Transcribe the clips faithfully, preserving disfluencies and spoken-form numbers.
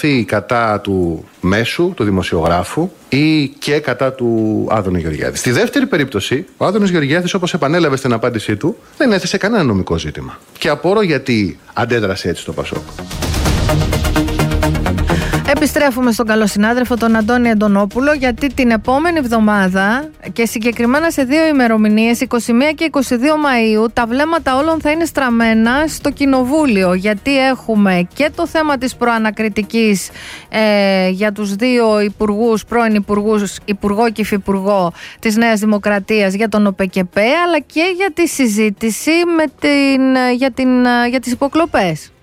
σταθεί κατά του μέσου, του δημοσιογράφου ή και κατά του Άδωνη Γεωργιάδη. Στη δεύτερη περίπτωση, ο Άδωνης Γεωργιάδης, όπως επανέλαβε στην απάντησή του, δεν έθεσε κανένα νομικό ζήτημα. Και απορώ γιατί αντέδρασε έτσι το Πασόκ. Επιστρέφουμε στον καλό συνάδελφο τον Αντώνη Αντωνόπουλο, γιατί την επόμενη εβδομάδα και συγκεκριμένα σε δύο ημερομηνίες, είκοσι μία και είκοσι δύο Μαΐου, τα βλέμματα όλων θα είναι στραμμένα στο Κοινοβούλιο, γιατί έχουμε και το θέμα της προανακριτικής ε, για τους δύο υπουργούς, πρώην υπουργούς, υπουργό και υφυπουργό της Νέας Δημοκρατίας για τον ΟΠΕΚΕΠΕ, αλλά και για τη συζήτηση με την, για, την, για τις υποκλοπές.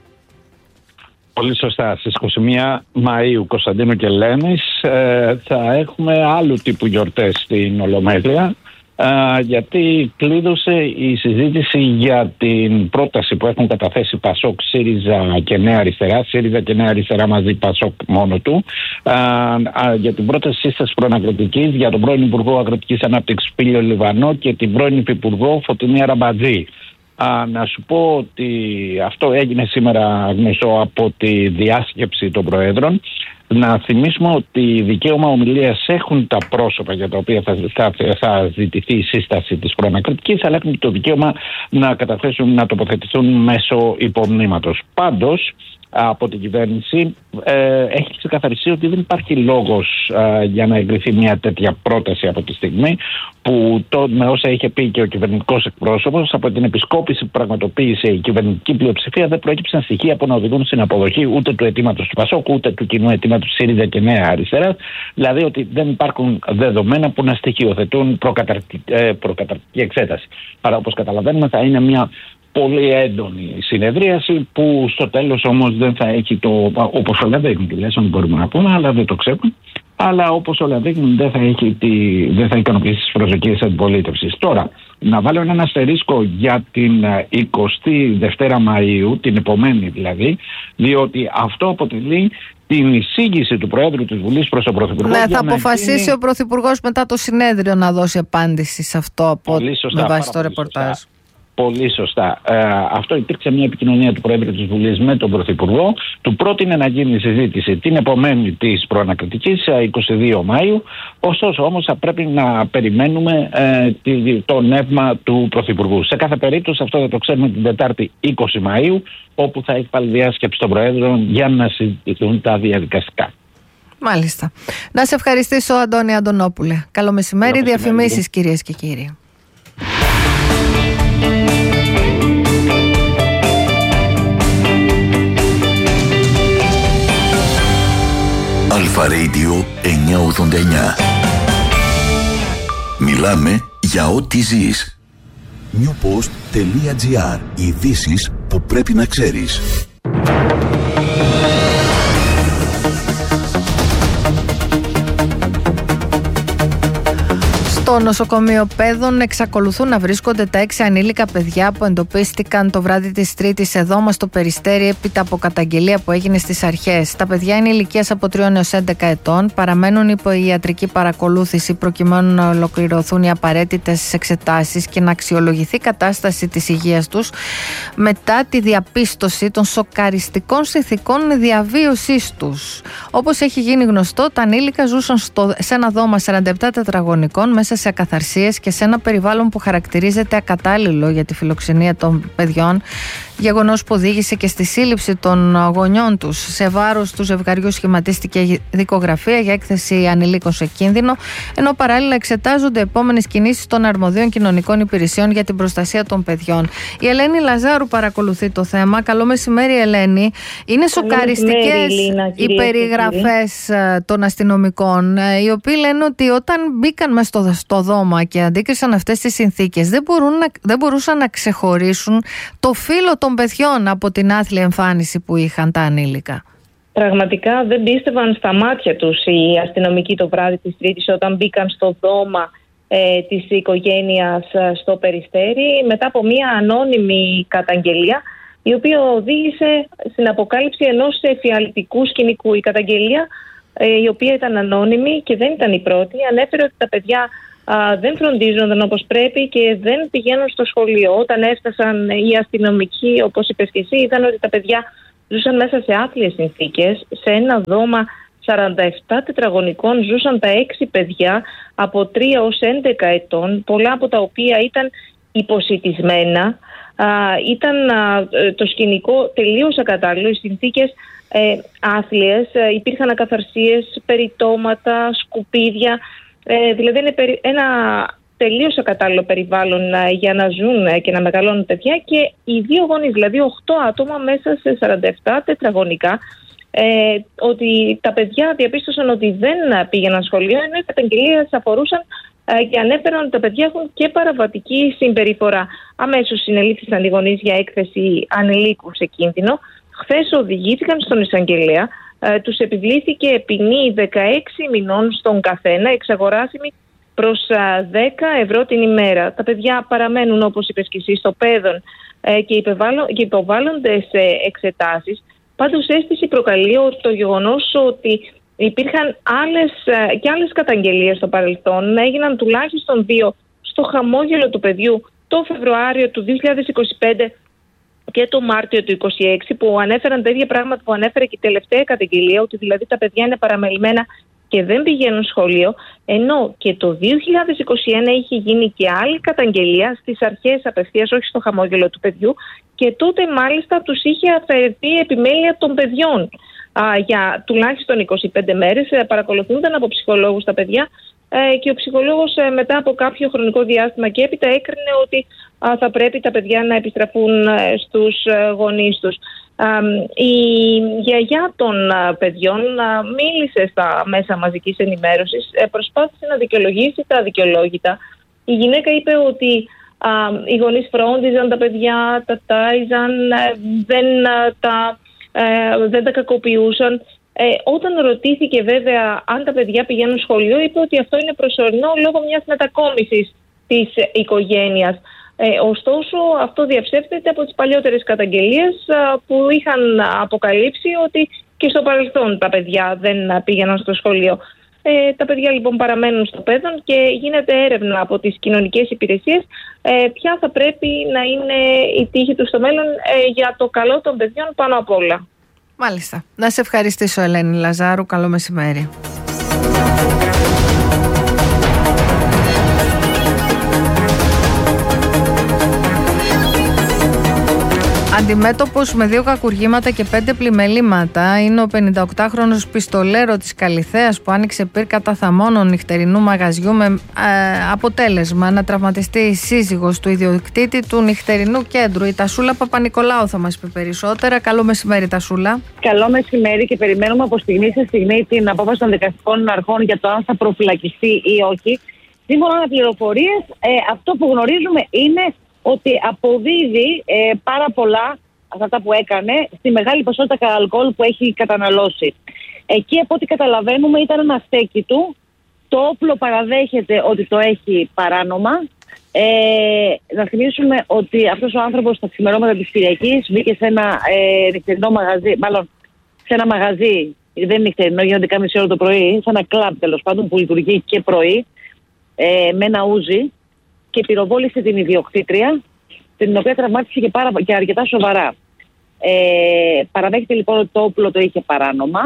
Πολύ σωστά. Στις είκοσι μία Μαΐου, Κωνσταντίνου και Ελένης, ε, θα έχουμε άλλου τύπου γιορτές στην Ολομέλεια, ε, γιατί κλείδωσε η συζήτηση για την πρόταση που έχουν καταθέσει Πασόκ, ΣΥΡΙΖΑ και Νέα Αριστερά, ΣΥΡΙΖΑ και Νέα Αριστερά μαζί, Πασόκ μόνο του, ε, ε, για την πρόταση σύστασης προανακριτικής για τον πρώην Υπουργό Αγροτικής Ανάπτυξης Πήλιο Λιβανό και την πρώην Υφυπουργό Φωτεινή Αραμπατζή. Α, να σου πω ότι αυτό έγινε σήμερα γνωστό από τη διάσκεψη των Προέδρων. Να θυμίσουμε ότι δικαίωμα ομιλίας έχουν τα πρόσωπα για τα οποία θα, θα, θα ζητηθεί η σύσταση της προανακριτικής, αλλά έχουν το δικαίωμα να καταθέσουν, να τοποθετηθούν μέσω υπομνήματος. Πάντως, από την κυβέρνηση ε, έχει ξεκαθαριστεί ότι δεν υπάρχει λόγος ε, για να εγκριθεί μια τέτοια πρόταση από τη στιγμή που το, με όσα είχε πει και ο κυβερνητικός εκπρόσωπος, από την επισκόπηση που πραγματοποίησε η κυβερνητική πλειοψηφία δεν προέκυψαν στοιχεία που να οδηγούν στην αποδοχή ούτε του αιτήματος του Πασόκ ούτε του κοινού αιτήματος ΣΥΡΙΖΑ και Νέα Αριστερά. Δηλαδή ότι δεν υπάρχουν δεδομένα που να στοιχειοθετούν προκαταρκτική, ε, προκαταρκτική εξέταση. Άρα, όπως καταλαβαίνουμε, θα είναι μια πολύ έντονη συνεδρίαση που στο τέλος όμως δεν θα έχει το, όπως όλα δείχνουν τουλάχιστον μπορούμε να πούμε, αλλά δεν το ξέρουμε, αλλά όπως όλα δείχνουν δεν θα, έχει τη, δεν θα ικανοποιήσει τις προσδοκίες αντιπολίτευσης. Τώρα, να βάλω έναν αστερίσκο για την εικοστή δεύτερη Μαΐου, την επομένη δηλαδή, διότι αυτό αποτελεί την εισήγηση του Προέδρου της Βουλής προς τον Πρωθυπουργό. Ναι, θα αποφασίσει γίνει... ο Πρωθυπουργός μετά το συνέδριο να δώσει απάντηση σε αυτό από με βάση το ρεπορτάζ. Σωστά. Πολύ σωστά. Ε, αυτό υπήρξε μια επικοινωνία του Προέδρου της Βουλής με τον Πρωθυπουργό. Του πρότεινε να γίνει η συζήτηση την επομένη της προανακριτικής, εικοστή δεύτερη Μαΐου. Ωστόσο όμως θα πρέπει να περιμένουμε ε, το νεύμα του Πρωθυπουργού. Σε κάθε περίπτωση αυτό θα το ξέρουμε την Τετάρτη είκοσι Μαΐου, όπου θα έχει πάλι διάσκεψη των Προέδρων για να συζητηθούν τα διαδικαστικά. Μάλιστα. Να σε ευχαριστήσω, Αντώνη Αντωνόπουλε. Καλό μεσημέρι. Διαφημίσεις, κυρίες και κύριοι. Αλφα Radio εννιακόσια ογδόντα εννιά. Μιλάμε για ό,τι ζεις. newpost.gr. Ειδήσεις που πρέπει να ξέρεις. Στο νοσοκομείο Πέδων εξακολουθούν να βρίσκονται τα έξι ανήλικα παιδιά που εντοπίστηκαν το βράδυ της Τρίτης εδώ μας στο Περιστέρι έπειτα από καταγγελία που έγινε στις αρχές. Τα παιδιά είναι ηλικίας από τρία έως έντεκα ετών, παραμένουν υπό ιατρική παρακολούθηση προκειμένου να ολοκληρωθούν οι απαραίτητες εξετάσεις και να αξιολογηθεί η κατάσταση της υγείας τους μετά τη διαπίστωση των σοκαριστικών συνθηκών διαβίωσής τους. Όπως έχει γίνει γνωστό, τα ανήλικα ζούσαν στο, σε ένα δώμα σαράντα επτά τετραγωνικών μέσα σε ακαθαρσίες και σε ένα περιβάλλον που χαρακτηρίζεται ακατάλληλο για τη φιλοξενία των παιδιών, γεγονός που οδήγησε και στη σύλληψη των γονιών τους. Σε βάρος του ζευγαριού σχηματίστηκε δικογραφία για έκθεση ανηλίκων σε κίνδυνο, ενώ παράλληλα εξετάζονται επόμενες κινήσεις των αρμοδίων κοινωνικών υπηρεσιών για την προστασία των παιδιών. Η Ελένη Λαζάρου παρακολουθεί το θέμα. Καλό μεσημέρι, Ελένη. Είναι σοκαριστικές οι περιγραφές των αστυνομικών, οι οποίοι λένε ότι όταν μπήκαν μέσα στο, στο δώμα και αντίκρισαν αυτές τις συνθήκες, δεν, μπορούν να, δεν μπορούσαν να ξεχωρίσουν το φύλο των παιδιών από την άθλια εμφάνιση που είχαν τα ανήλικα. Πραγματικά δεν πίστευαν στα μάτια τους οι αστυνομικοί το βράδυ της Τρίτης όταν μπήκαν στο δώμα ε, της οικογένειας στο Περιστέρι μετά από μια ανώνυμη καταγγελία η οποία οδήγησε στην αποκάλυψη ενός εφιαλτικού σκηνικού. Η καταγγελία, ε, η οποία ήταν ανώνυμη και δεν ήταν η πρώτη, ανέφερε ότι τα παιδιά α, δεν φροντίζονταν όπως πρέπει και δεν πηγαίνουν στο σχολείο. Όταν έφτασαν οι αστυνομικοί, όπως είπες και εσύ, είδαν ότι τα παιδιά ζούσαν μέσα σε άθλιες συνθήκες. Σε ένα δώμα σαράντα επτά τετραγωνικών ζούσαν τα έξι παιδιά από τρία ως έντεκα ετών, πολλά από τα οποία ήταν υποσιτισμένα. Α, ήταν α, το σκηνικό τελείως ακατάλληλο, οι συνθήκες ε, άθλιες, ε, υπήρχαν ακαθαρσίες, περιτώματα, σκουπίδια, ε, δηλαδή είναι περι, ένα τελείως ακατάλληλο περιβάλλον ε, για να ζουν ε, και να μεγαλώνουν παιδιά, και οι δύο γονείς, δηλαδή οκτώ άτομα μέσα σε σαράντα επτά τετραγωνικά, ε, ότι τα παιδιά διαπίστωσαν ότι δεν πήγαιναν σχολείο, ενώ οι καταγγελίες αφορούσαν και ανέφεραν ότι τα παιδιά έχουν και παραβατική συμπεριφορά. Αμέσως συνελήφθησαν οι γονείς για έκθεση ανηλίκου σε κίνδυνο. Χθες οδηγήθηκαν στον εισαγγελέα. Ε, τους επιβλήθηκε ποινή δεκαέξι μηνών στον καθένα, εξαγοράσιμη προς δέκα ευρώ την ημέρα. Τα παιδιά παραμένουν, όπως είπες και εσύ, στο παιδόν ε, και, και υποβάλλονται σε εξετάσεις. Πάντως αίσθηση προκαλεί το γεγονός ότι υπήρχαν άλλες και άλλες καταγγελίες στο παρελθόν. Έγιναν τουλάχιστον δύο στο χαμόγελο του παιδιού το Φεβρουάριο του δύο χιλιάδες είκοσι πέντε και το Μάρτιο του είκοσι έξι, που ανέφεραν τα ίδια πράγματα που ανέφερε και η τελευταία καταγγελία, ότι δηλαδή τα παιδιά είναι παραμελημένα και δεν πηγαίνουν σχολείο, ενώ και το δύο χιλιάδες είκοσι ένα είχε γίνει και άλλη καταγγελία στις αρχές απευθείας, όχι στο χαμόγελο του παιδιού, και τότε μάλιστα τους είχε αφαιρεθεί επιμέλεια των παιδιών. Α, για τουλάχιστον είκοσι πέντε μέρες ε, παρακολουθούνταν από ψυχολόγους τα παιδιά, ε, και ο ψυχολόγος ε, μετά από κάποιο χρονικό διάστημα και έπειτα έκρινε ότι α, θα πρέπει τα παιδιά να επιστραφούν ε, στους ε, γονείς τους. Α, η γιαγιά των α, παιδιών α, μίλησε στα μέσα μαζικής ενημέρωσης, ε, προσπάθησε να δικαιολογήσει τα αδικαιολόγητα. Η γυναίκα είπε ότι α, οι γονείς φρόντιζαν τα παιδιά, τα τάιζαν, ε, δεν α, τα... Ε, δεν τα κακοποιούσαν. Ε, όταν ρωτήθηκε βέβαια αν τα παιδιά πηγαίνουν σχολείο, είπε ότι αυτό είναι προσωρινό λόγω μιας μετακόμισης της οικογένειας. Ε, ωστόσο, αυτό διαψεύδεται από τις παλιότερες καταγγελίες α, που είχαν αποκαλύψει ότι και στο παρελθόν τα παιδιά δεν πήγαιναν στο σχολείο. Ε, τα παιδιά λοιπόν παραμένουν στο παιδόν και γίνεται έρευνα από τις κοινωνικές υπηρεσίες ε, ποια θα πρέπει να είναι η τύχη του στο μέλλον ε, για το καλό των παιδιών πάνω απ' όλα. Μάλιστα. Να σε ευχαριστήσω, Ελένη Λαζάρου. Καλό μεσημέρι. Αντιμέτωπος με δύο κακουργήματα και πέντε πλημελήματα είναι ο πενηνταοκτάχρονος πιστολέρο της Καλιθέας που άνοιξε πυρ κατά θαμώνων νυχτερινού μαγαζιού με ε, αποτέλεσμα να τραυματιστεί η σύζυγος του ιδιοκτήτη του νυχτερινού κέντρου. Η Τασούλα Παπα-Νικολάου θα μας πει περισσότερα. Καλό μεσημέρι, Τασούλα. Καλό μεσημέρι, και περιμένουμε από στιγμή σε στιγμή την απόφαση των δικαστικών αρχών για το αν θα προφυλακιστεί ή όχι. Σύμφωνα με πληροφορίες, ε, αυτό που γνωρίζουμε είναι ότι αποδίδει ε, πάρα πολλά αυτά που έκανε στη μεγάλη ποσότητα αλκοόλ που έχει καταναλώσει. Εκεί, από ό,τι καταλαβαίνουμε, ήταν ένα στέκι του. Το όπλο παραδέχεται ότι το έχει παράνομα. Ε, να θυμίσουμε ότι αυτός ο άνθρωπος στα ξημερώματα της Κυριακής μπήκε σε ένα ε, νυχτερινό μαγαζί, μάλλον σε ένα μαγαζί, δεν είναι νυχτερινό, γίνονται κάμιση ώρα το πρωί, σε ένα κλαμπ τέλος πάντων που λειτουργεί και πρωί, ε, με ένα ούζι, και πυροβόλησε την ιδιοκτήτρια, την οποία τραυμάτισε και, πάρα, και αρκετά σοβαρά. Ε, παραδέχεται λοιπόν ότι το όπλο το είχε παράνομα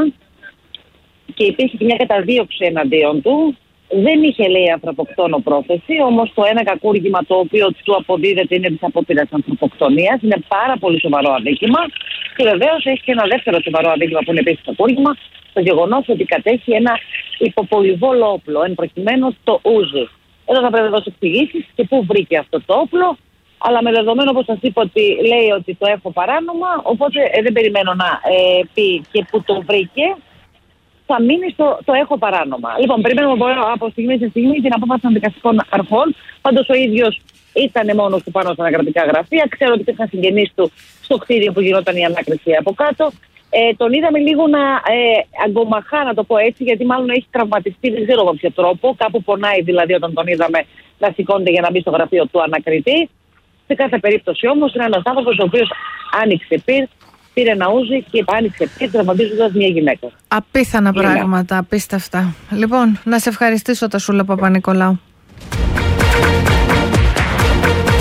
και υπήρχε και μια καταδίωξη εναντίον του. Δεν είχε, λέει, ανθρωποκτόνο πρόθεση, όμως το ένα κακούργημα το οποίο του αποδίδεται είναι της απόπειρας ανθρωποκτονίας. Είναι πάρα πολύ σοβαρό αδίκημα, και βεβαίως έχει και ένα δεύτερο σοβαρό αδίκημα που είναι επίσης κακούργημα, το γεγονός ότι κατέχει ένα υποπολιβόλο όπλο, εν προκειμένου το ούζι. Εδώ θα πρέπει να δώσει εξηγήσεις και πού βρήκε αυτό το όπλο, αλλά με δεδομένο, όπως σας είπα, ότι λέει ότι το έχω παράνομα, οπότε ε, δεν περιμένω να ε, πει και πού το βρήκε, θα μείνει στο το έχω παράνομα. Λοιπόν, περιμένουμε από στιγμή σε στιγμή την απόφαση των δικαστικών αρχών. Πάντως ο ίδιος ήταν μόνος του πάνω στα ανακρατικά γραφεία. Ξέρω ότι υπήρχαν συγγενείς του στο κτίριο που γινόταν η ανάκριση από κάτω. Ε, τον είδαμε λίγο να ε, αγκομαχά, να το πω έτσι, γιατί μάλλον έχει τραυματιστεί, δεν ξέρω από ποιο τρόπο. Κάπου πονάει δηλαδή όταν τον είδαμε να σηκώνεται για να μπει στο γραφείο του ανακριτή. Σε κάθε περίπτωση όμως είναι ένας άνθρωπος ο οποίος άνοιξε πυρ, πήρε ένα ούζι και άνοιξε πυρ, τραυματίζοντας μια γυναίκα. Απίθανα Λίνα. Πράγματα, απίστευτα. Λοιπόν, να σε ευχαριστήσω, Τασούλα Παπα-Νικολάου.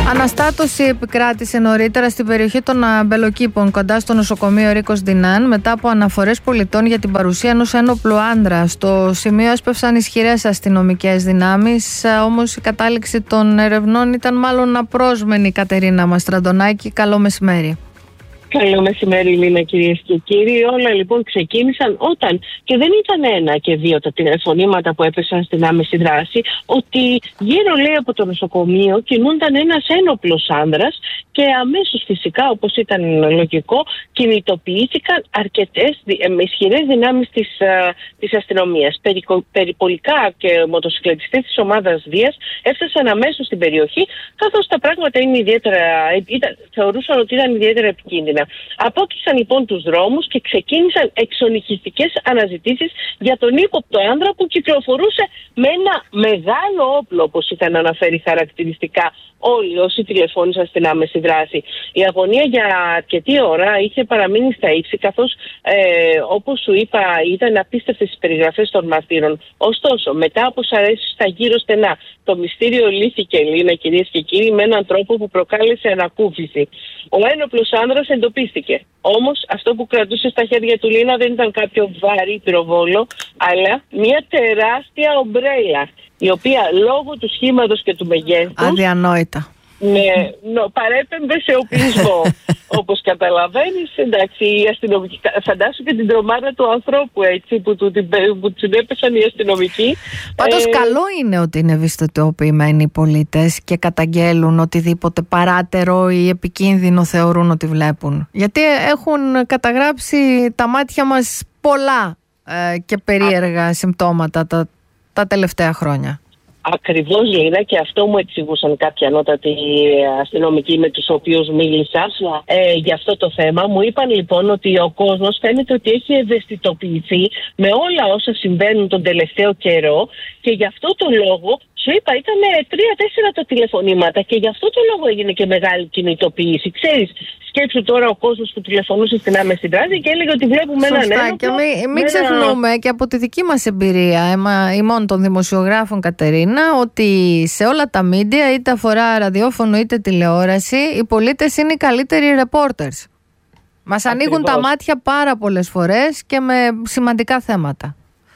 Αναστάτωση επικράτησε νωρίτερα στην περιοχή των Αμπελοκήπων, κοντά στο νοσοκομείο Ρίκος Ντινάν, μετά από αναφορές πολιτών για την παρουσία ενός ένοπλου άντρα. Στο σημείο έσπευσαν ισχυρές αστυνομικές δυνάμεις, όμως η κατάληξη των ερευνών ήταν μάλλον απρόσμενη. Κατερίνα Μαστραντονάκη, καλό μεσημέρι. Καλό μεσημέρι, Λίνα, κυρίες και κύριοι. Όλα λοιπόν ξεκίνησαν όταν, και δεν ήταν ένα και δύο τα τηλεφωνήματα που έπεσαν στην άμεση δράση, ότι γύρω, λέει, από το νοσοκομείο κινούνταν ένας ένοπλος άνδρας και αμέσως, φυσικά, όπως ήταν λογικό, κινητοποιήθηκαν αρκετές με ισχυρές δυνάμεις της, της αστυνομίας. Περικο, περιπολικά και μοτοσυκλετιστές της ομάδας Δίας έφτασαν αμέσως στην περιοχή, καθώς τα πράγματα είναι ιδιαίτερα, ήταν, θεωρούσαν ότι ήταν ιδιαίτερα επικίνδυνα. Απόκτησαν λοιπόν τους δρόμους και ξεκίνησαν εξονυχιστικές αναζητήσεις για τον ύποπτο άνδρα που κυκλοφορούσε με ένα μεγάλο όπλο, όπως είχαν αναφέρει χαρακτηριστικά όλοι όσοι τηλεφώνησαν στην άμεση δράση. Η αγωνία για αρκετή ώρα είχε παραμείνει στα ύψη, καθώς ε, όπως σου είπα ήταν απίστευτες οι περιγραφές των μαρτύρων. Ωστόσο, μετά από σαρέσεις στα γύρω στενά, το μυστήριο λύθηκε, Λίνα, κυρίες και κύριοι, με έναν τρόπο που προκάλεσε ανακούφιση. Ο ένοπλος άνδρας εντοπίστηκε. Όμως αυτό που κρατούσε στα χέρια του, Λίνα, δεν ήταν κάποιο βαρύ πυροβόλο, αλλά μια τεράστια ομπρέλα, η οποία λόγω του σχήματος και του μεγέθους... Αδιανόητα. Ναι, νο, παρέπεμπε σε οπλισμό. Όπως καταλαβαίνεις, εντάξει, η αστυνομική, φαντάσου και την τρομάρα του ανθρώπου, έτσι, που του που την έπεσαν οι αστυνομικοί. Πάντως ε... καλό είναι ότι είναι ευαισθητοποιημένοι οι πολίτες και καταγγέλουν οτιδήποτε παράτερο ή επικίνδυνο θεωρούν ότι βλέπουν. Γιατί έχουν καταγράψει τα μάτια μας πολλά ε, και περίεργα Α... συμπτώματα τα, τα τελευταία χρόνια. Ακριβώς, Λίνα, και αυτό μου εξηγούσαν κάποια ανώτατοι αστυνομικοί με τους οποίους μίλησα ε, για αυτό το θέμα. Μου είπαν λοιπόν ότι ο κόσμος φαίνεται ότι έχει ευαισθητοποιηθεί με όλα όσα συμβαίνουν τον τελευταίο καιρό και γι' αυτό το λόγο, σου είπα, ήταν τρία-τέσσερα τα τηλεφωνήματα και γι' αυτό το λόγο έγινε και μεγάλη κινητοποίηση. Ξέρεις, σκέψου τώρα ο κόσμος που τηλεφωνούσε στην άμεση δράση και έλεγε ότι βλέπουμε έναν ένοπλο. Σωστά, και μην μη ξεχνούμε και από τη δική μας εμπειρία, ημών των δημοσιογράφων, Κατερίνα, ότι σε όλα τα μίντια, είτε αφορά ραδιόφωνο είτε τηλεόραση, οι πολίτες είναι οι καλύτεροι reporters. Μας ανοίγουν τα μάτια πάρα πολλές φορές και με σημαντικά θέματα.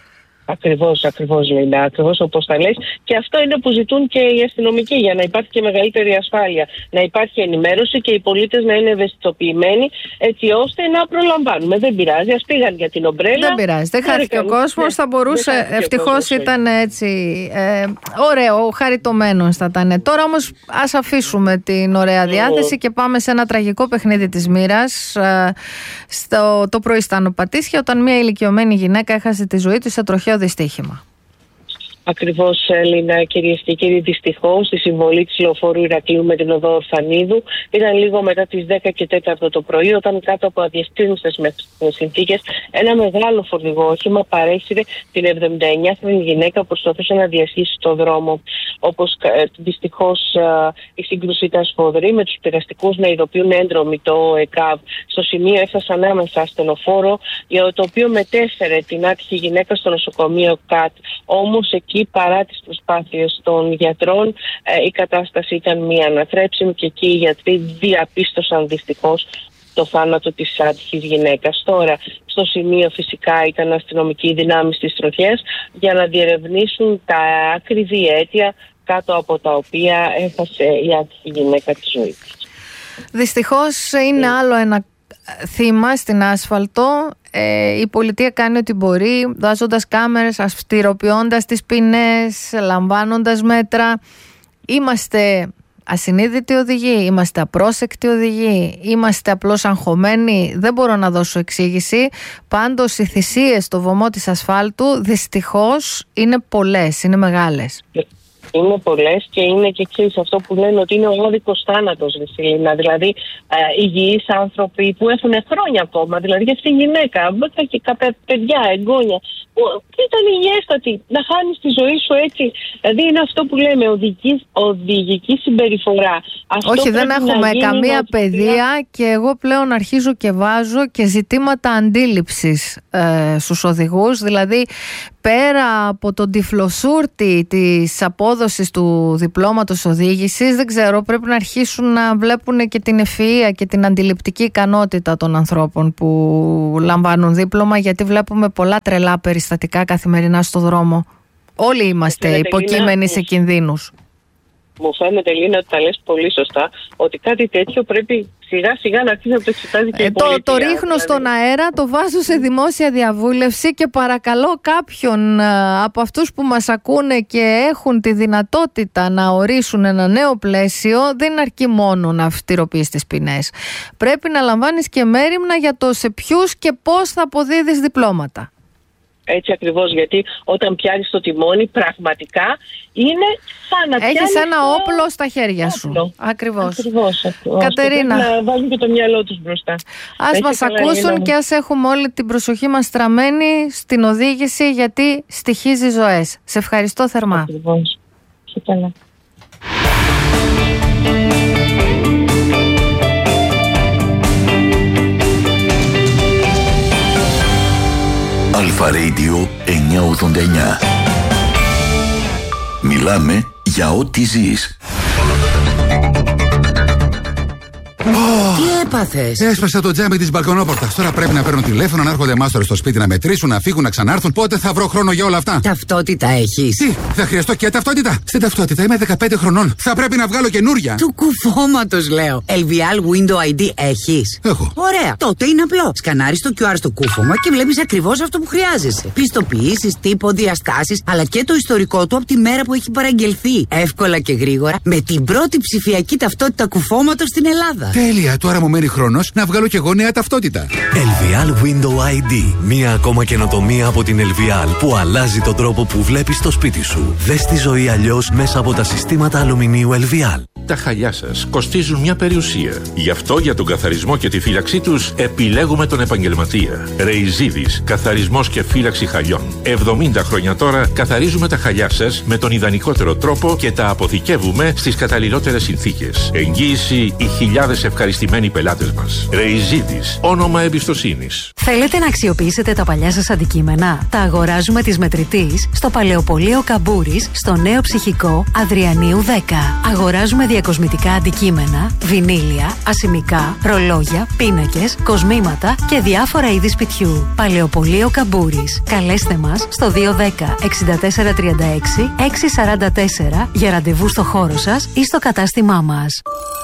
Ακριβώς, ακριβώς, Λίνα, ακριβώς όπως τα λες. Και αυτό είναι που ζητούν και οι αστυνομικοί, για να υπάρχει και μεγαλύτερη ασφάλεια. Να υπάρχει ενημέρωση και οι πολίτες να είναι ευαισθητοποιημένοι, έτσι ώστε να προλαμβάνουμε. Δεν πειράζει, ας πήγαν για την ομπρέλα. Δεν πειράζει, δεν χάθηκε ο κόσμος. Ναι, θα μπορούσε, ευτυχώς ήταν έτσι. Ε, ωραίο, χαριτωμένος θα ήταν. Τώρα όμως ας αφήσουμε την ωραία διάθεση και πάμε σε ένα τραγικό παιχνίδι της μοίρας. Ε, στο, το πρωί στα Νοπατήσια, όταν μια ηλικιωμένη γυναίκα έχασε τη ζωή της σε τροχαίο δυστύχημα. Ακριβώς, Έλληνα, κυρίες και κύριοι, δυστυχώς στη συμβολή της λεωφόρου Ηρακλείου με την οδό Ορφανίδου ήταν λίγο μετά τις δέκα και τέσσερα το πρωί, όταν κάτω από αδιαστήνουσες συνθήκες ένα μεγάλο φορτηγό όχημα παρέσυρε την εβδομηνταεννιάχρονη γυναίκα που προσπαθούσε να διασχίσει το δρόμο. Όπως δυστυχώς η σύγκρουση ήταν σφοδρή, με τους πειραστικούς να ειδοποιούν έντρομοι το ΕΚΑΒ. Στο σημείο έφτασε ανάμεσα ασθενοφόρο, το οποίο μετέφερε την άτυχη γυναίκα στο νοσοκομείο ΚΑΤ. Όμως εκεί, παρά τις προσπάθειες των γιατρών, η κατάσταση ήταν μη ανατρέψιμη και εκεί οι γιατροί διαπίστωσαν δυστυχώς το θάνατο της άτυχης γυναίκας. Τώρα, στο σημείο φυσικά ήταν αστυνομικοί δυνάμεις της τροχιάς για να διερευνήσουν τα ακριβή αίτια κάτω από τα οποία έχασε η άτυχη γυναίκα τη ζωή της. Δυστυχώς είναι άλλο ένα θύμα στην άσφαλτο. Ε, η πολιτεία κάνει ό,τι μπορεί, βάζοντας κάμερες, αυστηροποιώντας τις ποινές, λαμβάνοντας μέτρα. Είμαστε ασυνείδητοι οδηγοί, είμαστε απρόσεκτοι οδηγοί, είμαστε απλώς αγχωμένοι, δεν μπορώ να δώσω εξήγηση. Πάντως οι θυσίες στο βωμό της ασφάλτου δυστυχώς είναι πολλές, είναι μεγάλες. Είναι πολλές και είναι και εξής αυτό που λένε ότι είναι ο άδικος θάνατος, Βεσίλινα. Δηλαδή, ε, υγιείς άνθρωποι που έχουν χρόνια ακόμα, δηλαδή για αυτή η γυναίκα, και κάποια παιδιά, εγγόνια, που ήταν υγιέστατοι, να χάνεις τη ζωή σου έτσι. Δηλαδή, είναι αυτό που λέμε, οδηγική, οδηγική συμπεριφορά. Αυτό όχι, δεν έχουμε καμία παιδεία και εγώ πλέον αρχίζω και βάζω και ζητήματα αντίληψης ε, στους οδηγούς. Δηλαδή, πέρα από τον τυφλοσούρτη της απόδοσης του διπλώματος οδήγησης, δεν ξέρω, πρέπει να αρχίσουν να βλέπουν και την ευφυΐα και την αντιληπτική ικανότητα των ανθρώπων που λαμβάνουν δίπλωμα, γιατί βλέπουμε πολλά τρελά περιστατικά καθημερινά στο δρόμο. Όλοι είμαστε υποκείμενοι σε κινδύνους. Μου φαίνεται, Λίνα, ότι τα λες πολύ σωστά, ότι κάτι τέτοιο πρέπει σιγά σιγά να αρχίσει να το εξετάζει και ε, η το, πολιτεία. Το ρίχνω δηλαδή στον αέρα, το βάζω σε δημόσια διαβούλευση και παρακαλώ κάποιον από αυτούς που μας ακούνε και έχουν τη δυνατότητα να ορίσουν ένα νέο πλαίσιο, δεν αρκεί μόνο να αυτηροποιείς τις ποινές. Πρέπει να λαμβάνεις και μέριμνα για το σε ποιους και πώς θα αποδίδεις διπλώματα. Έτσι ακριβώς, γιατί όταν πιάνεις το τιμόνι πραγματικά είναι σαν να πιάνεις. Έχεις ένα όπλο στα χέρια σου. Όπλο. Ακριβώς. Ακριβώς, ακριβώς. Κατερίνα, να βάζουν και το μυαλό τους μπροστά. Ας μας ακούσουν είναι... και ας έχουμε όλη την προσοχή μας στραμμένη στην οδήγηση, γιατί στοιχίζει ζωές. Σε ευχαριστώ θερμά. Ακριβώς. Σε καλά. Αλφα Radio εννιακόσια ογδόντα εννιά. Μιλάμε για ό,τι ζεις. Τι έπαθες? Έσπασα το τζάμι της μπαλκονόπορτας. Τώρα πρέπει να παίρνω τηλέφωνο, να έρχονται μάστορες στο σπίτι να μετρήσουν, να φύγουν, να ξανάρθουν. Πότε θα βρω χρόνο για όλα αυτά? Ταυτότητα έχεις? Τι, θα χρειαστώ και ταυτότητα? Στην ταυτότητα είμαι δεκαπέντε χρονών. Θα πρέπει να βγάλω καινούρια. Του κουφώματος λέω. ελ βι ελ Window άι ντι έχεις? Έχω. Ωραία. Τότε είναι απλό. Σκανάρεις το κιου αρ στο κούφωμα και βλέπεις ακριβώς αυτό που χρειάζεσαι. Πιστοποιήσεις, τύπο, διαστάσεις, αλλά και το ιστορικό του από τη μέρα που έχει παραγγελθεί. Εύκολα και γρήγορα με την πρώτη ψηφιακή ταυτότητα κουφώματος στην Ελλάδα. Τέλεια, τώρα μου μένει χρόνος να βγάλω κι εγώ νέα ταυτότητα. ελ βι ελ Window άι ντι. Μία ακόμα καινοτομία από την ελ βι ελ που αλλάζει τον τρόπο που βλέπεις το σπίτι σου. Δες τη ζωή αλλιώς μέσα από τα συστήματα αλουμινίου ελ βι ελ. Τα χαλιά σας κοστίζουν μια περιουσία. Γι' αυτό για τον καθαρισμό και τη φύλαξή τους επιλέγουμε τον επαγγελματία. Ρεϊζίδης, καθαρισμός και φύλαξη χαλιών. εβδομήντα χρόνια τώρα καθαρίζουμε τα χαλιά σας με τον ιδανικότερο τρόπο και τα αποθηκεύουμε στις καταλληλότερες συνθήκες. Εγγύηση οι χιλιάδες ευχαριστημένοι πελάτες μας. Ρεϊζίδης, όνομα εμπιστοσύνης. Θέλετε να αξιοποιήσετε τα παλιά σας αντικείμενα? Τα αγοράζουμε της Μετρητής στο Παλαιοπωλείο Καμπούρης, στο Νέο Ψυχικό Αδριανίου δέκα. Αγοράζουμε διακοσμητικά αντικείμενα, βινίλια, ασημικά, ρολόγια, πίνακες, κοσμήματα και διάφορα είδη σπιτιού. Παλαιοπωλείο Καμπούρης. Καλέστε μας στο δύο ένα μηδέν εξήντα τέσσερα τριάντα έξι έξι σαράντα τέσσερα για ραντεβού στο χώρο σας ή στο κατάστημά μας.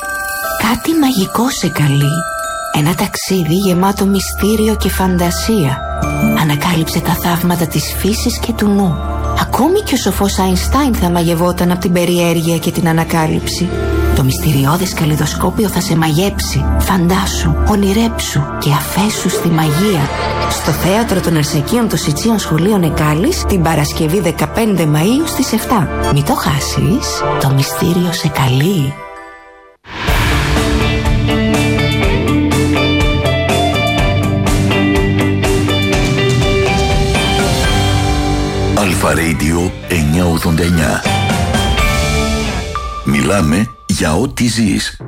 Κάτι μαγικό σε καλεί. Ένα ταξίδι γεμάτο μυστήριο και φαντασία. Ανακάλυψε τα θαύματα της φύσης και του νου. Ακόμη και ο σοφός Αϊνστάιν θα μαγευόταν από την περιέργεια και την ανακάλυψη. Το μυστηριώδες καλλιδοσκόπιο θα σε μαγέψει. Φαντάσου, ονειρέψου και αφέσου στη μαγεία. Στο Θέατρο των Αρσακίων των Σιτσίων Σχολείων Εκάλης την Παρασκευή δεκαπέντε Μαΐου στις επτά. Μην το χάσεις, το μυστήριο σε καλεί. Αλφα Radio εννιακόσια ογδόντα εννιά. Μιλάμε για ό,τι ζεις.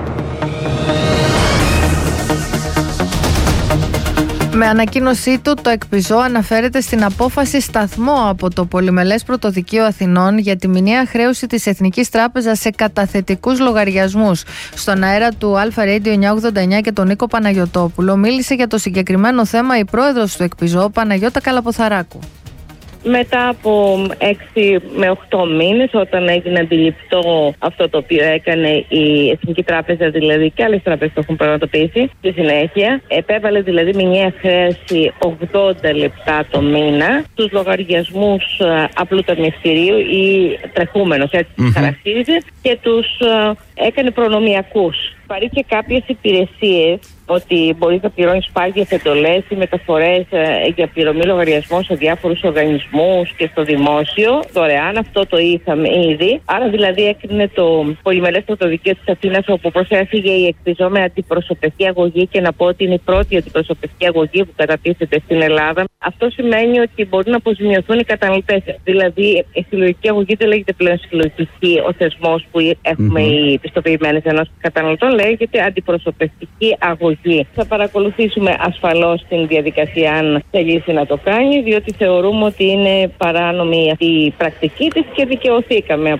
Με ανακοίνωσή του, το ΕΚΠΙΖΟ αναφέρεται στην απόφαση σταθμό από το Πολυμελές Πρωτοδικείο Αθηνών για τη μηνιαία χρέωση της Εθνικής Τράπεζας σε καταθετικούς λογαριασμούς. Στον αέρα του Αλφα Radio εννιακόσια ογδόντα εννιά και τον Νίκο Παναγιωτόπουλο μίλησε για το συγκεκριμένο θέμα η πρόεδρος του ΕΚΠΙΖΟ, Παναγιώτα Καλαποθαράκου. Μετά από έξι με οκτώ μήνες, όταν έγινε αντιληπτό αυτό το οποίο έκανε η Εθνική Τράπεζα, δηλαδή και άλλες τράπεζες το έχουν πραγματοποιήσει, στη συνέχεια επέβαλε δηλαδή μηνιαία χρέωση ογδόντα λεπτά το μήνα στους λογαριασμούς απλού ταμιευτηρίου ή τρεχούμενος, έτσι mm-hmm. χαρακτήριζε, και τους έκανε προνομιακούς. Παρήχε κάποιες υπηρεσίες, ότι μπορείς να πληρώνεις πάγιες εντολές ή μεταφορές ε, για πληρωμή λογαριασμών σε διάφορους οργανισμούς και στο δημόσιο, δωρεάν. Αυτό το είχαμε ήδη. Άρα δηλαδή έκρινε το Πολυμελές Πρωτοδικείο της Αθήνας, όπου προσέφυγε η ΕΚΠΙΖΟ με αντιπροσωπευτική αγωγή, και να πω ότι είναι η πρώτη αντιπροσωπευτική αγωγή που κατατίθεται στην Ελλάδα. Αυτό σημαίνει ότι μπορεί να αποζημιωθούν οι καταναλωτές. Δηλαδή η συλλογική αγωγή δεν λέγεται πλέον συλλογική, ο θεσμός που έχουμε mm-hmm. οι πιστοποιημένες ενώσεις καταναλωτών, λέγεται αντιπροσωπευτική αγωγή. πολιτική. Θα παρακολουθήσουμε ασφαλώς την διαδικασία αν θελήσει να το κάνει, διότι θεωρούμε ότι είναι παράνομη αυτή η πρακτική της και δικαιωθήκαμε.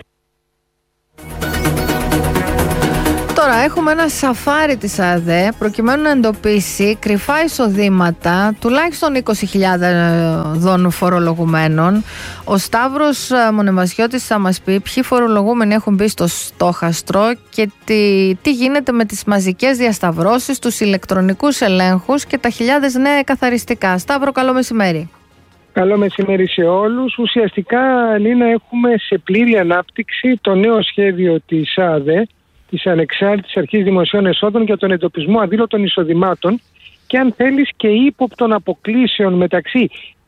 Τώρα έχουμε ένα σαφάρι της ΑΔΕ προκειμένου να εντοπίσει κρυφά εισοδήματα τουλάχιστον είκοσι χιλιάδων φορολογουμένων. Ο Σταύρος Μονεβασιώτης θα μας πει ποιοι φορολογούμενοι έχουν μπει στο στόχαστρο και τι, τι γίνεται με τις μαζικές διασταυρώσεις, τους ηλεκτρονικούς ελέγχους και τα χιλιάδες νέα εκαθαριστικά. Σταύρο, καλό μεσημέρι. Καλό μεσημέρι σε όλους. Ουσιαστικά, Νίνα, έχουμε σε πλήρη ανάπτυξη το νέο σχέδιο της ΑΔΕ, της Ανεξάρτητης Αρχής Δημοσίων Εσόδων, για τον εντοπισμό αδήλωτων εισοδημάτων και, αν θέλεις, και ύποπτων αποκλήσεων μεταξύ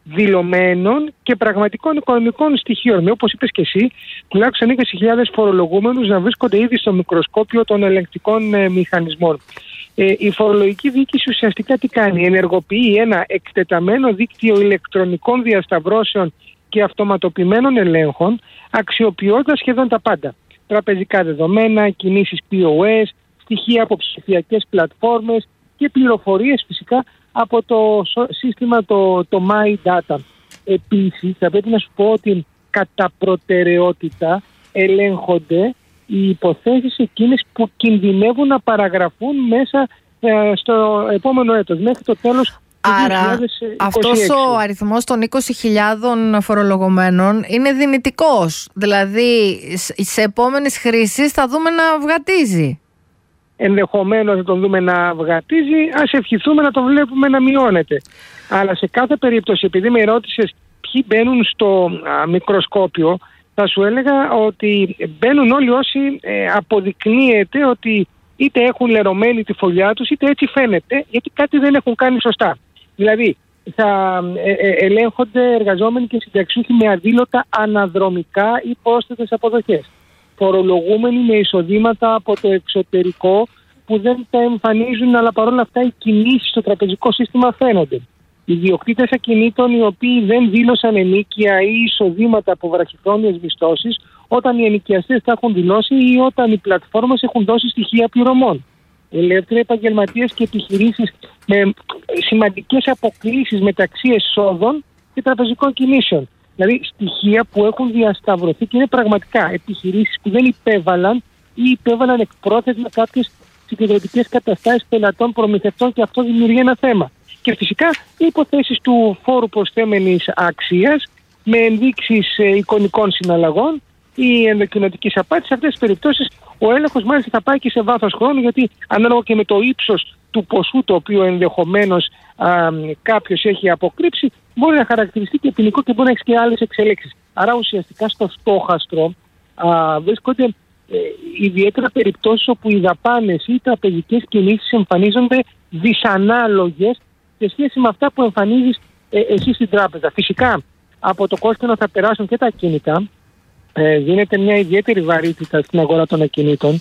δηλωμένων και πραγματικών οικονομικών στοιχείων. Με, όπως είπες και εσύ, τουλάχιστον είκοσι χιλιάδες φορολογούμενους να βρίσκονται ήδη στο μικροσκόπιο των ελεγκτικών ε, μηχανισμών. Ε, η φορολογική διοίκηση ουσιαστικά τι κάνει? Ενεργοποιεί ένα εκτεταμένο δίκτυο ηλεκτρονικών διασταυρώσεων και αυτοματοποιημένων ελέγχων, αξιοποιώντας σχεδόν τα πάντα. Τραπεζικά δεδομένα, κινήσεις πι ο ες, στοιχεία από ψηφιακές πλατφόρμες και πληροφορίες φυσικά από το σύστημα το, το MyData. Επίσης, θα πρέπει να σου πω ότι κατά προτεραιότητα ελέγχονται οι υποθέσεις εκείνες που κινδυνεύουν να παραγραφούν μέσα ε, στο επόμενο έτος, μέχρι το τέλος. Άρα αυτός ο αριθμός των είκοσι χιλιάδων φορολογωμένων είναι δυνητικός. Δηλαδή σε επόμενες χρήσεις θα δούμε να βγατίζει. Ενδεχομένως να τον δούμε να βγατίζει, ας ευχηθούμε να τον βλέπουμε να μειώνεται. Αλλά σε κάθε περίπτωση, επειδή με ρώτησες ποιοι μπαίνουν στο α, μικροσκόπιο, θα σου έλεγα ότι μπαίνουν όλοι όσοι ε, αποδεικνύεται ότι είτε έχουν λερωμένη τη φωλιά τους, είτε έτσι φαίνεται, γιατί κάτι δεν έχουν κάνει σωστά. Δηλαδή, θα ε, ε, ελέγχονται εργαζόμενοι και συνταξιούχοι με αδήλωτα αναδρομικά ή πρόσθετες αποδοχές. Φορολογούμενοι με εισοδήματα από το εξωτερικό που δεν τα εμφανίζουν, αλλά παρόλα αυτά οι κινήσεις στο τραπεζικό σύστημα φαίνονται. Οι ιδιοκτήτες ακινήτων οι οποίοι δεν δήλωσαν ενοίκια ή εισοδήματα από βραχυχρόνιες μισθώσεις όταν οι ενοικιαστές τα έχουν δηλώσει ή όταν οι πλατφόρμες έχουν δώσει στοιχεία πληρωμών. Ελεύθεροι επαγγελματίες και επιχειρήσεις με σημαντικές αποκλίσεις μεταξύ εσόδων και τραπεζικών κινήσεων. Δηλαδή στοιχεία που έχουν διασταυρωθεί και είναι πραγματικά επιχειρήσεις που δεν υπέβαλαν ή υπέβαλαν εκπρόθεσμα κάποιες συγκεντρωτικές καταστάσεις πελατών προμηθευτών, και αυτό δημιουργεί ένα θέμα. Και φυσικά οι υποθέσεις του φόρου προσθέμενης αξίας με ενδείξεις ε, εικονικών συναλλαγών ή ενδοκοινοτικής απάτης. Σε αυτές τις περιπτώσεις ο έλεγχος μάλιστα θα πάει και σε βάθος χρόνου, γιατί ανάλογα και με το ύψος του ποσού το οποίο ενδεχομένως α, κάποιος έχει αποκρύψει, μπορεί να χαρακτηριστεί και ποινικό και μπορεί να έχει και άλλες εξελίξεις. Άρα ουσιαστικά στο στόχαστρο α, βρίσκονται ε, ιδιαίτερα περιπτώσεις όπου οι δαπάνες ή οι τραπεζικές κινήσεις εμφανίζονται δυσανάλογες σε σχέση με αυτά που εμφανίζεις ε, εσύ στην τράπεζα. Φυσικά από το κόσκινο θα περάσουν και τα ακίνητα. Ε, δίνεται μια ιδιαίτερη βαρύτητα στην αγορά των ακινήτων.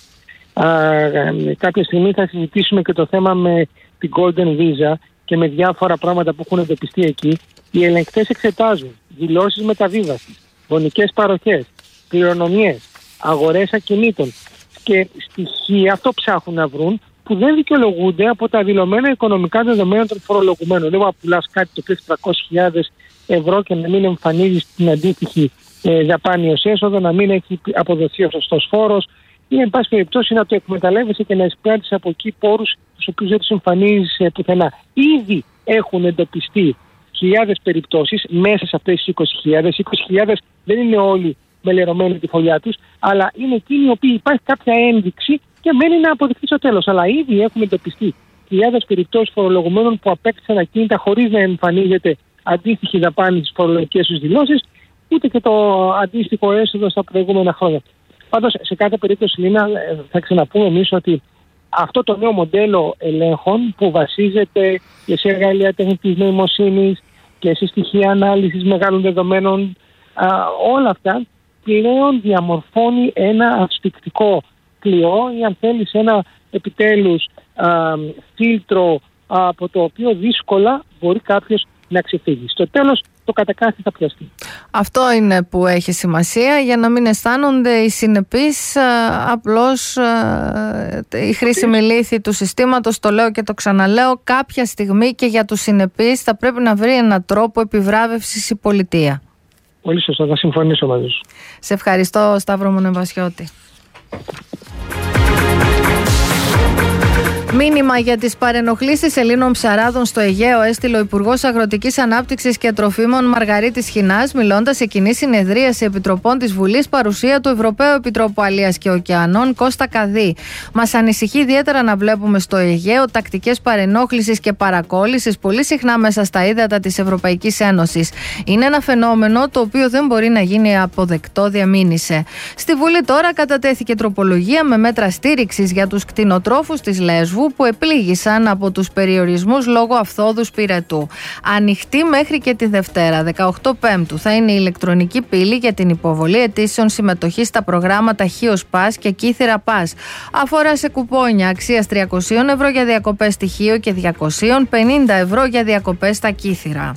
Ε, κάποια στιγμή θα συζητήσουμε και το θέμα με την Golden Visa και με διάφορα πράγματα που έχουν εντοπιστεί εκεί. Οι ελεγκτές εξετάζουν δηλώσεις μεταβίβασης, γονικές παροχές, κληρονομιές, αγορές ακινήτων και στοιχεία, αυτό ψάχνουν να βρουν, που δεν δικαιολογούνται από τα δηλωμένα οικονομικά δεδομένα των φορολογουμένων. Δεν να πουλάς κάτι το οποίο έχει τριακόσιες χιλιάδες ευρώ και να μην εμφανίζεις την αντίστοιχη ε, δαπάνη ως έσοδο, να μην έχει αποδοθεί ο σωστός φόρος, ή εν πάση περιπτώσει να το εκμεταλλεύεσαι και να εισπράττεις από εκεί πόρους τους οποίους δεν τους εμφανίζεις ε, πουθενά. Ήδη έχουν εντοπιστεί χιλιάδες περιπτώσεις μέσα σε αυτές τις είκοσι χιλιάδες. είκοσι χιλιάδες δεν είναι όλοι μελερωμένοι τη φωλιά τους, αλλά είναι εκείνοι οι οποίοι υπάρχει κάποια ένδειξη και μένει να αποδειχθεί στο τέλος. Αλλά ήδη έχουν εντοπιστεί χιλιάδες περιπτώσεις φορολογουμένων που απέκτησαν ακίνητα χωρίς να εμφανίζεται αντίστοιχη δαπάνη στις φορολογικές τους δηλώσεις, ούτε και το αντίστοιχο έσοδο στα προηγούμενα χρόνια. Πάντως, σε κάθε περίπτωση, Λίνα, θα ξαναπούμε εμείς ότι αυτό το νέο μοντέλο ελέγχων που βασίζεται και σε εργαλεία τεχνητής νοημοσύνης και σε στοιχεία ανάλυσης μεγάλων δεδομένων, α, όλα αυτά πλέον διαμορφώνει ένα ασφυκτικό κλειό ή, αν θέλεις, ένα επιτέλους α, φίλτρο α, από το οποίο δύσκολα μπορεί κάποιος να ξεφύγει. Στο τέλος το κατακάθι θα πιαστεί. Αυτό είναι που έχει σημασία, για να μην αισθάνονται οι συνεπείς απλώς η χρήσιμη λύθη του συστήματος. Το λέω και το ξαναλέω, κάποια στιγμή και για τους συνεπείς θα πρέπει να βρει έναν τρόπο επιβράβευσης η πολιτεία. Πολύ σωστά, θα συμφωνήσω μαζί σου. Σε ευχαριστώ, Σταύρο Μονεβασιώτη. Μήνυμα για τις παρενοχλήσεις Ελλήνων ψαράδων στο Αιγαίο έστειλε ο Υπουργός Αγροτικής Ανάπτυξης και Τροφίμων Μαργαρίτης Χινάς, μιλώντας σε κοινή συνεδρίαση επιτροπών της Βουλής, παρουσία του Ευρωπαίου Επιτρόπου Αλίας και Ωκεανών Κώστα Καδί. Μας ανησυχεί ιδιαίτερα να βλέπουμε στο Αιγαίο τακτικές παρενόχλησης και παρακόλλησης πολύ συχνά μέσα στα ύδατα της Ευρωπαϊκής Ένωσης. Είναι ένα φαινόμενο το οποίο δεν μπορεί να γίνει αποδεκτό, διαμήνυσε. Στη Βουλή τώρα κατατέθηκε τροπολογία με μέτρα στήριξης για τους κτηνοτρόφους της Λέσβου που επλήγησαν από τους περιορισμούς λόγω αυθόδους πυρετού. Ανοιχτή μέχρι και τη Δευτέρα, δεκαοκτώ Πέμπτου, θα είναι η ηλεκτρονική πύλη για την υποβολή αιτήσεων συμμετοχής στα προγράμματα Χίος Πας και Κύθυρα Πας. Αφορά σε κουπόνια αξίας τριακόσια ευρώ για διακοπές στη Χίο και διακόσια πενήντα ευρώ για διακοπές στα Κύθυρα.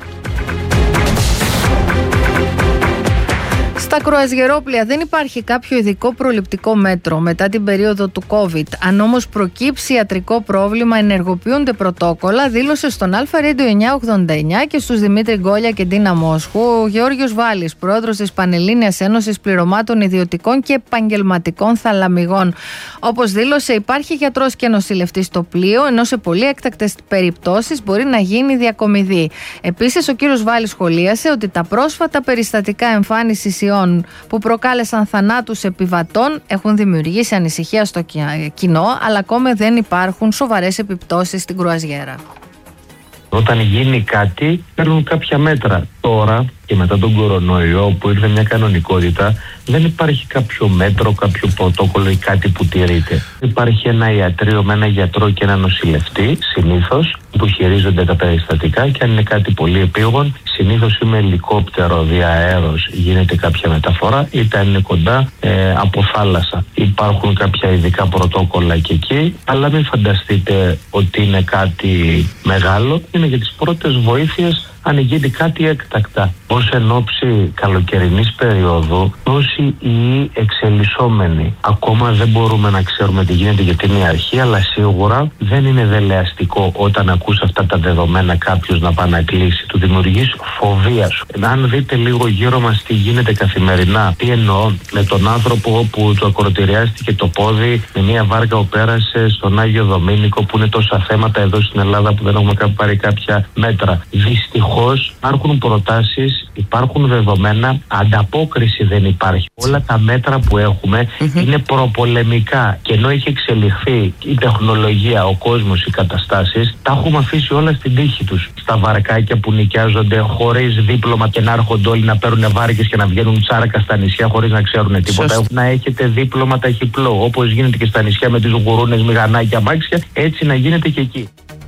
Στα κρουαζιερόπλια δεν υπάρχει κάποιο ειδικό προληπτικό μέτρο μετά την περίοδο του COVID. Αν όμως προκύψει ιατρικό πρόβλημα, ενεργοποιούνται πρωτόκολλα, δήλωσε στον Αλφα Radio εννιακόσια ογδόντα εννιά και στους Δημήτρη Γκόλια και Ντίνα Μόσχου ο Γεώργιος Βάλης, πρόεδρος της Πανελλήνιας Ένωσης Πληρωμάτων Ιδιωτικών και Επαγγελματικών Θαλαμιγών. Όπως δήλωσε, υπάρχει γιατρός και νοσηλευτής στο πλοίο, ενώ σε πολύ έκτακτες περιπτώσεις μπορεί να γίνει διακομιδή. Επίσης, ο κύριος Βάλης σχολίασε ότι τα πρόσφατα περιστατικά εμφάνισης ιών που προκάλεσαν θανάτους επιβατών έχουν δημιουργήσει ανησυχία στο κοινό, αλλά ακόμα δεν υπάρχουν σοβαρές επιπτώσεις στην κρουαζιέρα. Όταν γίνει κάτι, παίρνουν κάποια μέτρα. Τώρα και μετά τον κορονοϊό που ήρθε μια κανονικότητα, δεν υπάρχει κάποιο μέτρο, κάποιο πρωτόκολλο ή κάτι που τηρείται. Υπάρχει ένα ιατρείο με ένα γιατρό και ένα νοσηλευτή, συνήθως, που χειρίζονται τα περιστατικά, και αν είναι κάτι πολύ επίγον, συνήθως ή με ελικόπτερο διαέρος γίνεται κάποια μεταφορά, είτε αν είναι κοντά ε, από θάλασσα. Υπάρχουν κάποια ειδικά πρωτόκολλα και εκεί, αλλά μην φανταστείτε ότι είναι κάτι μεγάλο. Είναι για τις πρώτες βοήθειες αν γίνει κάτι έκτακτα. Ως εν ώψη καλοκαιρινής περίοδου, όσοι οι εξελισσόμενοι ακόμα δεν μπορούμε να ξέρουμε τι γίνεται γιατί είναι η αρχή, αλλά σίγουρα δεν είναι δελεαστικό όταν ακούς αυτά τα δεδομένα κάποιος να πάει να κλείσει. Του δημιουργείς φοβία σου. Αν δείτε λίγο γύρω μας τι γίνεται καθημερινά, τι εννοώ, με τον άνθρωπο που του ακροτηριάστηκε το πόδι με μια βάρκα που πέρασε στον Άγιο Δομήνικο, που είναι τόσα θέματα εδώ στην Ελλάδα που δεν έχουμε πάρει κάποια μέτρα. Δυστυχώς υπάρχουν προτάσεις, υπάρχουν δεδομένα, ανταπόκριση δεν υπάρχει. Όλα τα μέτρα που έχουμε mm-hmm. είναι προπολεμικά, και ενώ έχει εξελιχθεί η τεχνολογία, ο κόσμος, οι καταστάσεις, τα έχουμε αφήσει όλα στην τύχη τους. Στα βαρκάκια που νοικιάζονται χωρίς δίπλωμα και να έρχονται όλοι να παίρνουν βάρκες και να βγαίνουν τσάρακα στα νησιά χωρίς να ξέρουν τίποτα. Σωστή. Να έχετε δίπλωμα ταχυπλό, όπως γίνεται και στα νησιά με τις γουρούνες, μηγανάκια, αμάξια, έτσι να γίνεται και εκεί.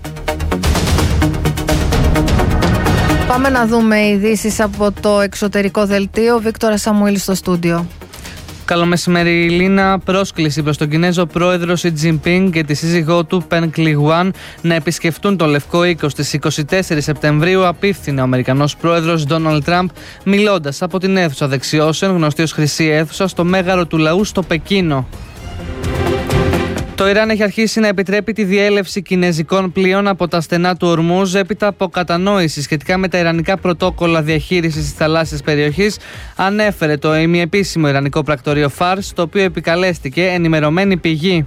Πάμε να δούμε ειδήσεις από το εξωτερικό δελτίο. Βίκτορα Σαμουήλ στο στούντιο. Καλό μεσημέρι, Λίνα. Πρόσκληση προς τον Κινέζο πρόεδρο Σι Τζινπίνγκ και τη σύζυγό του Πεν Κλιγουάν να επισκεφτούν το Λευκό Οίκο στις είκοσι τέσσερις Σεπτεμβρίου απίφθινε ο Αμερικανός πρόεδρος Ντόναλντ Τραμπ, μιλώντας από την αίθουσα δεξιώσεων, γνωστή ως Χρυσή Αίθουσα, στο Μέγαρο του Λαού στο Πεκίνο. Το Ιράν έχει αρχίσει να επιτρέπει τη διέλευση κινέζικων πλοίων από τα στενά του Ορμούζ έπειτα από κατανόηση σχετικά με τα ιρανικά πρωτόκολλα διαχείρισης της θαλάσσιας περιοχής, ανέφερε το ημιεπίσημο ιρανικό πρακτορείο Φάρς, το οποίο επικαλέστηκε ενημερωμένη πηγή.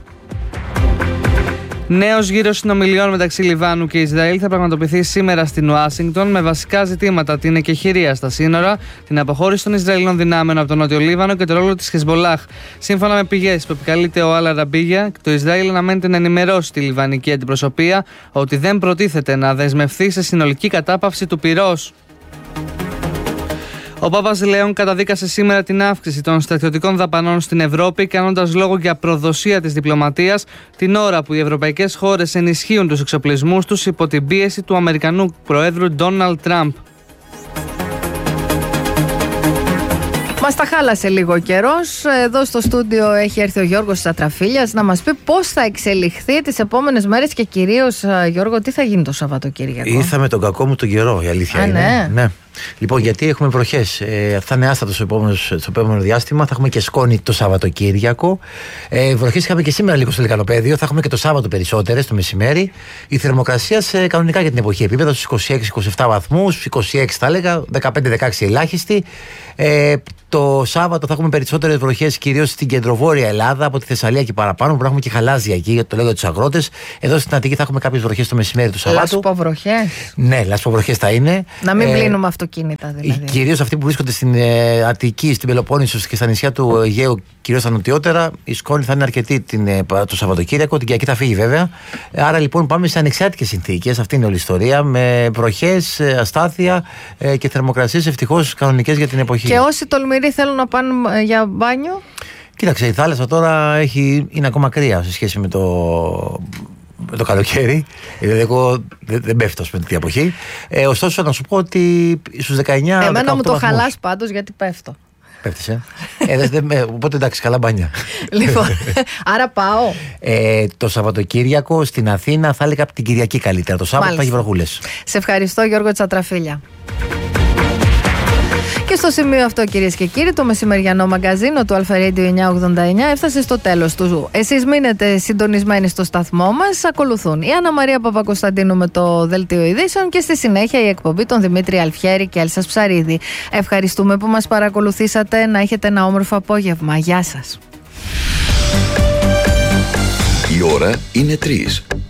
Νέος γύρος συνομιλιών μεταξύ Λιβάνου και Ισραήλ θα πραγματοποιηθεί σήμερα στην Ουάσιγκτον με βασικά ζητήματα την εκεχηρία στα σύνορα, την αποχώρηση των Ισραηλινών δυνάμεων από τον Νότιο Λίβανο και το ρόλο της Χεσμολάχ. Σύμφωνα με πηγές που επικαλείται ο Αλ Αραμπίγια, το Ισραήλ αναμένεται να ενημερώσει τη λιβανική αντιπροσωπεία ότι δεν προτίθεται να δεσμευθεί σε συνολική κατάπαυση του πυρός. Ο Πάπας Λέων καταδίκασε σήμερα την αύξηση των στρατιωτικών δαπανών στην Ευρώπη, κάνοντας λόγο για προδοσία της διπλωματίας, την ώρα που οι ευρωπαϊκές χώρες ενισχύουν τους εξοπλισμούς τους υπό την πίεση του Αμερικανού Προέδρου Ντόναλντ Τραμπ. Μας τα χάλασε λίγο ο καιρός. Εδώ στο στούντιο έχει έρθει ο Γιώργος Τσατραφίλιας να μας πει πώς θα εξελιχθεί τις επόμενες μέρες και κυρίως, Γιώργο, τι θα γίνει το Σαββατοκύριακο. Ήρθα με τον κακό μου τον καιρό, η αλήθεια Α, είναι. Ναι. ναι. Λοιπόν, γιατί έχουμε βροχές. Ε, θα είναι άστατο στο επόμενο, στο επόμενο διάστημα. Θα έχουμε και σκόνη το Σαββατοκύριακο. Ε, βροχές είχαμε και σήμερα λίγο στο Λικανοπαίδιο. Θα έχουμε και το Σάββατο περισσότερες το μεσημέρι. Η θερμοκρασία σε κανονικά για την εποχή επίπεδα στους είκοσι έξι είκοσι επτά βαθμούς, είκοσι έξι θα έλεγα, δεκαπέντε δεκαέξι ελάχιστη. Ε, το Σάββατο θα έχουμε περισσότερες βροχές κυρίως στην κεντροβόρεια Ελλάδα, από τη Θεσσαλία και παραπάνω, που να έχουμε και χαλάζια εκεί, το λέω για τους αγρότες. Εδώ στην Αττική θα έχουμε κάποιες βροχές το μεσημέρι του Σαββάτου. Λασποβροχές. Ναι, λασποβροχές θα είναι. Να μην ε, πλύνουμε αυτοκίνητα δηλαδή. Κυρίως αυτοί που βρίσκονται στην ε, Αττική, στην Πελοπόννησο και στα νησιά του Αιγαίου, κυρίως στα νοτιότερα, η σκόνη θα είναι αρκετή την, ε, το Σαββατοκύριακο, την Κυριακή θα φύγει βέβαια. Άρα λοιπόν πάμε σε ανεξάρτητες συνθήκες, αυτή είναι όλη η ιστορία, με βροχές, αστάθεια ε, και θερμοκρασίες ευτυχώς κανονικές για την εποχή. Και όσοι τολμηροί θέλουν να πάνε για μπάνιο. Κοίταξε, η θάλασσα τώρα έχει, είναι ακόμα κρύα σε σχέση με το, με το καλοκαίρι. Δηλαδή, εγώ δεν, δεν πέφτω με την εποχή. Ε, ωστόσο, να σου πω ότι στους δεκαεννιά. Εμένα μου το χαλάς πάντως γιατί πέφτω. Πέφτεις, ε. ε δε, δε, οπότε εντάξει, καλά μπάνια. Λοιπόν, άρα πάω. Ε, το Σαββατοκύριακο στην Αθήνα θα έλεγα από την Κυριακή καλύτερα. Το Σάββατο θα έχει βροχούλες. Σε ευχαριστώ, Γιώργο Τσατραφίλια. Και στο σημείο αυτό, κυρίες και κύριοι, το μεσημεριανό μαγκαζίνο του Αλφα Radio εννιακόσια ογδόντα εννιά έφτασε στο τέλος του. Εσείς μείνετε συντονισμένοι στο σταθμό μας. Ακολουθούν η Άννα Μαρία Παπακοσταντίνου με το Δελτίο Ειδήσεων και στη συνέχεια η εκπομπή των Δημήτρη Αλφιέρη και Έλσας Ψαρίδη. Ευχαριστούμε που μας παρακολουθήσατε. Να έχετε ένα όμορφο απόγευμα. Γεια σας. Η ώρα είναι τρεις.